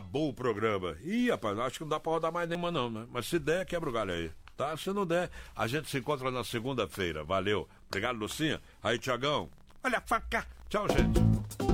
acabou o programa. Ih, rapaz, acho que não dá pra rodar mais nenhuma não, né? Mas se der, quebra o galho aí. Tá? Se não der, a gente se encontra na segunda-feira. Valeu. Obrigado, Lucinha. Aí, Tiagão. Olha a faca. Tchau, gente.